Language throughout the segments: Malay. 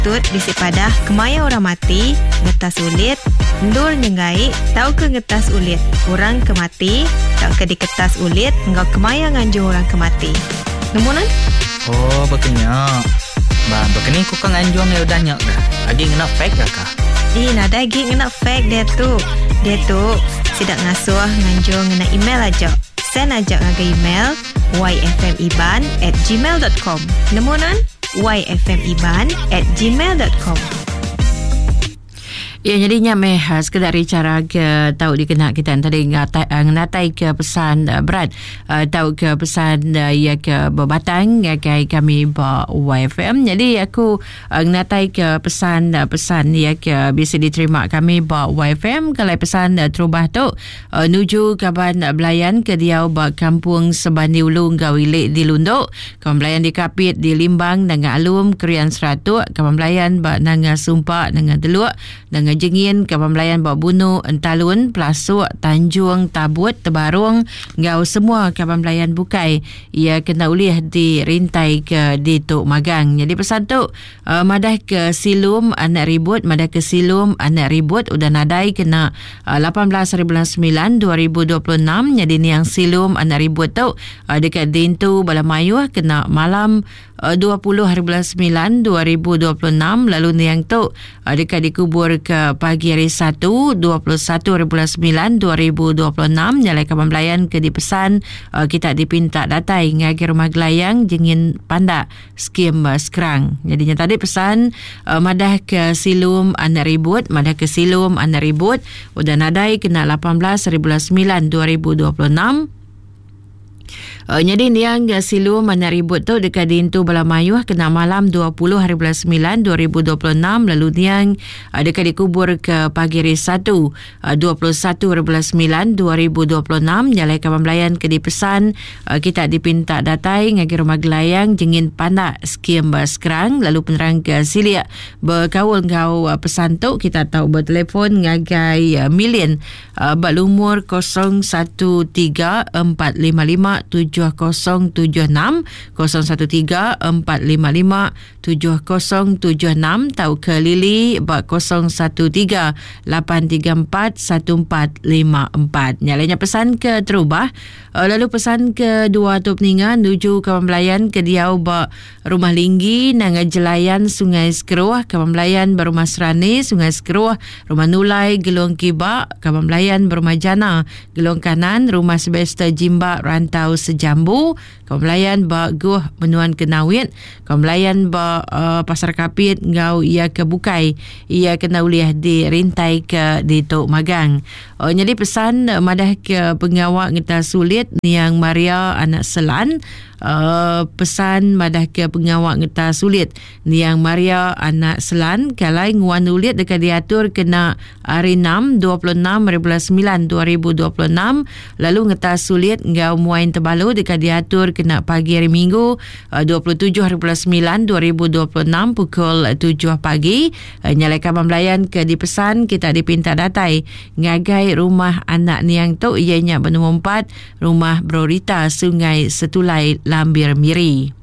tut bisi padah kemaya orang mati, ngetas ulit, ndur nyengai, tau ke ngetas ulit, orang kemati, tau ke diketas ulit, engkau kemaya nganjur orang kemati. Nemunan? Oh, berkenyak. Bang, berkening kau kan nganjur yang udah nyak dah. Agi ngena fake dah kah? Nada lagi ngena fake dia tu. Dia tu sidak ngasuh nganjur ngena email aja. Send aja ngaga email yfmiban@gmail.com. Nemunan? yfmiban@gmail.com. Ya, jadinya sekedar cara ke tahu dikenak kita tadi ngatai ke pesan berat tahu ke pesan ya ke berbatang ya kami YFM. Jadi aku ngatai ke pesan ya ke bisa diterima kami YFM kalau pesan terubah tu nuju kaban belayan ke dia kampung Sebandi Ulu Gawile di Lunduk, kaban belayan di Kapit di Limbang dengan Alum Krian Seratuk, kaban belayan dengan Sumpak dengan Teluk dengan Jengin, kawan melayan bawa bunuh, Entalun, Pelasuk, Tanjung, Tabut, Tebarung, ngau semua kawan melayan bukai. Ia kena ulih di rintai ke di Tok Magang. Jadi pesan tu, madah ke silum anak ribut, madah ke silum anak ribut, udah nadai kena 18/9/2026. Jadi ni yang silum anak ribut tu, dekat Dintu Balamayuh, kena malam 20/9/2026. Lalu ni yang tu dekat dikubur ke pagi hari 1 21/9/2026. Nyalai kawan belayan ke dipesan kita dipinta datai ngagi rumah gelayang jengin pandak skim sekerang. Jadinya tadi pesan madah ke silum anak ribut, madah ke silum anak ribut udah nadai kena 18/9/2026. Jadi yang silum anak ribut tu dekat Dintu Balamayuh kena malam 20/9/2026. Lalu yang dekat dikubur ke pagi hari 1 21/9/2026. Jalai kawan belayan ke dipesan kita dipinta datai ngagi rumah gelayang jengin pandak skim sekerang. Lalu penerang ke silia berkawal ngau pesan tu kita tahu bertelefon ngagai Million berumur 0134557076 0134557076. Tahu ke Lili 0138341454. Nyalanya pesan ke terubah. Lalu pesan ke dua tu peningan nuju kawan belayan ke Diau rumah Linggi nanga Jelayan Sungai Sekeruh, kawan belayan berumah Serani Sungai Sekeruh, rumah Nulai Gelong Kibak, kawan belayan berumah Jana Gelong Kanan, rumah Sebesta Jimbak Rantau Sejambu, kawan belayan Guh Menuan Kenawit, kawan belayan Pasar Kapit ngau ia ke Bukai, ia kena uliah di rintai ke di Tok Magang. Jadi pesan madah ke pengawak ngeta sulit yang Maria anak Selan. Pesan madah ke pengawak ngeta sulit ni yang Maria anak Selan kalai nguan ulit dekat diatur kena hari 6 26/9/2026. Lalu ngeta sulit ngau muain terbalu dekat diatur kena pagi hari Minggu 27/9/2026 pukul 7 pagi. Nyalai kawan belayan ke dipesan kita dipinta datai ngagai rumah anak niang tu ianya bernombor 4 rumah Brorita Sungai Setulai Lambir Miri.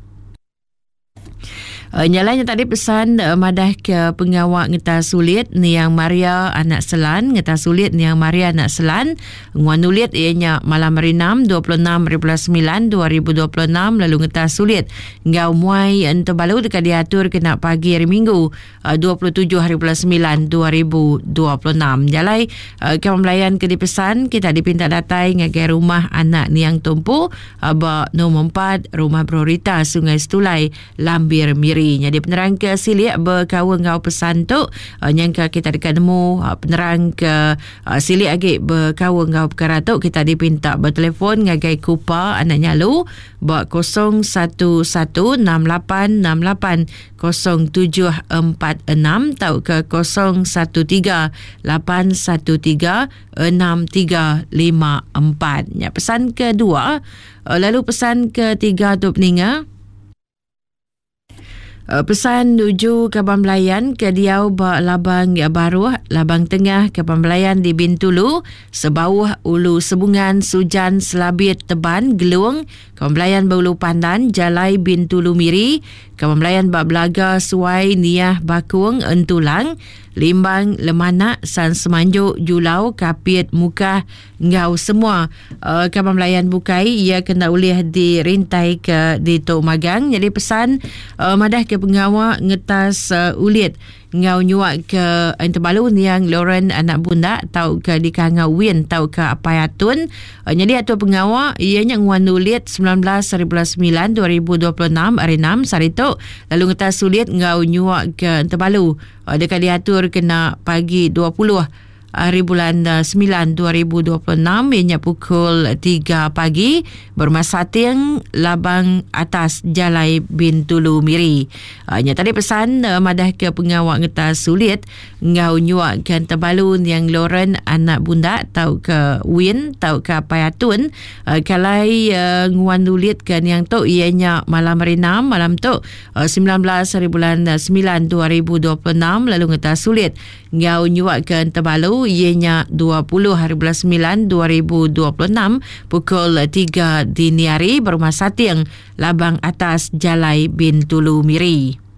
Nyalanya tadi pesan madah ke pengawak ngeta sulit ni yang Maria anak Selan, ngeta sulit ni yang Maria anak Selan nguan ulit ianya malam hari 6 26/9/2026. Lalu ngeta sulit ngau muai terbalu dekat diatur kena pagi hari Minggu 27/9/2026. Jalai kawan belayan ke dipesan kita dipinta datai ngagai rumah anak ni yang tumpu nombor 4 rumah Brorita Sungai Setulai Lambir Miri. Jadi penerang ke silik berkawan ngau pesan tu yang kita dekat nemu penerang ke silik agak berkawan ngau perkara tu kita dipinta bertelefon ngagai Kupa anak Nyalu 0138680746 tau ke 0138136354. Ya, pesan kedua. Lalu pesan ketiga tu peninga Pesan nuju Kaban Belayan ke Diau Labang Baru, Labang Tengah Kaban Belayan di Bintulu, Sebawah Ulu Sebungan, Sujan Selabit Teban Gelung, Kaban Belayan Berulu Pandan, Jalai Bintulu Miri, Kaban Belayan Bak Belaga Suai Niah Bakung Entulang, Limbang Lemanak San Semanjuk Julau Kapit Mukah Ngau semua Kaban Belayan Bukai ia kena ulih dirintai ke di Tok Magang. Jadi pesan madah ke pengawak ngetas ulit ngau nyuak ke Antebalu yang Lauren anak bunda tau ke di Kangau Win tau ke Apayatun. Jadi atur pengawak ianya nguan ulit 19/9/2026 hari 6 Sarito lalu ngetas ulit ngau nyuak ke Antebalu dekat diatur kena pagi 20 hari bulan 9 2026 ianya pukul 3 pagi bermasating Labang Atas Jalai Bintulu Miri. Tadi pesan madah ke pengawak ngetas sulit ngau nyuak ke Antebalu yang Lauren anak bunda tau ke Win tau ke Payatun kalai nguan ulit kan yang tu ianya malam rinam malam tu 19 hari bulan 9 2026 lalu ngetas sulit ngau nyuak ke Antebalu ianya 20 hari bulan 9 2026 pukul 3 dini hari berumah sating Labang Atas Jalai Bintulu Miri.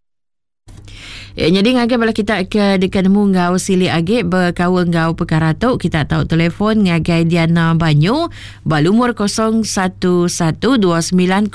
Jadi ngage bala kita ke dekat nemu ngau sili age berkawa ngau perkara tu kita tahu telefon ngage Diana Banyu balumur 011290400095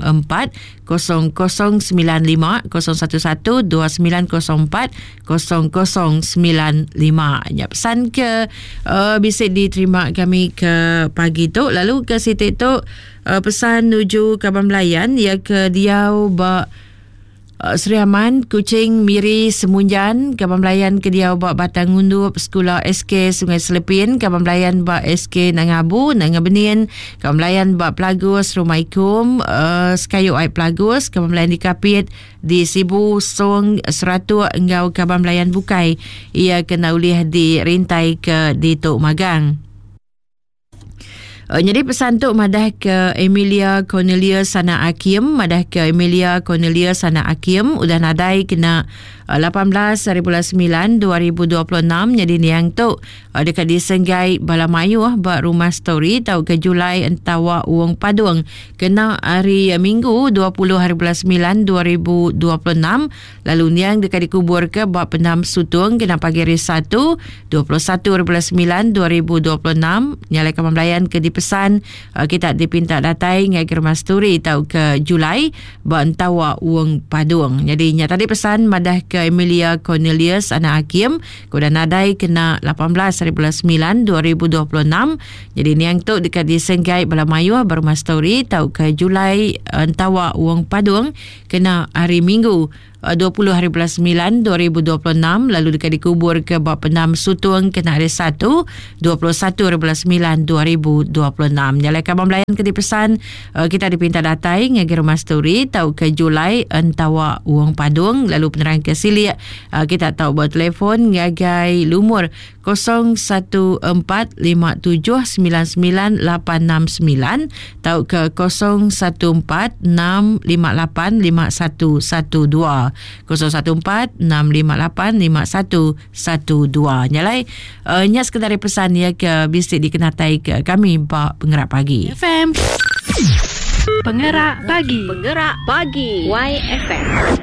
011290400095 pesan ke bisa diterima kami ke pagi tu lalu ke situ tu pesan nuju Kaban Belayan ya ke Diau Seri Aman, Kuching, Miri, Semunjan, Kaban Belayan ke Diau Bak Batang Undup, Sekolah SK Sungai Selepin, Kaban Belayan Bak SK Nangabu, Nangabenin, Kaban Belayan Bak Pelagus, Rumaikum, Sekayu Aip Pelagus, Kaban Belayan di Kapit, di Sibu, Song, Seratu, Engau Kaban Belayan Bukai. Ia kena ulih di Rintai ke di Tok Magang. Jadi pesan tu madah ke Emilia Cornelia Sana Hakim, madah ke Emilia Cornelia Sana Hakim udah nadai kena 18 hari bulan 9 2026. Jadi ni yang tu dekat di Senggai Balamayu buat rumah story tau ke Julai Entawa Uang Padung kena hari Minggu 20 hari bulan 9 2026. Lalu ni yang dekat dikubur ke buat pendam sutung kena pagi hari 1 21 hari bulan 9 2026. Nyalai Kaban Belayan ke dipesan kita dipinta datai ngai ke rumah story tau ke Julai buat Entawa Uang Padung. Jadi nya tadi pesan madah ke Emilia Cornelius anak Hakim kuda nadai kena 18 hari bulan 9 2026. Jadi ni yang tu dekat di Senggai Balamayu berumah story tau ke Julai Entawa Uang Padung kena hari Minggu 20 hari bulan 9 2026. Lalu dekat dikubur ke bawah pendam sutung kena hari 1 21 hari bulan 9 2026. Nyalai Kaban Belayan ke dipesan kita dipinta datai ngagi rumah story tau ke Julai Entawa Uang Padung. Lalu penerang ke silik kita tahu buat telefon ngagai lumur 0145799869 tau ke 0146585112 0146585112. Nyalai nya sekedar pesan ya ke bisik dikenatai ke kami Pak Penggerak Pagi FM. Penggerak Pagi. Penggerak Pagi YFM.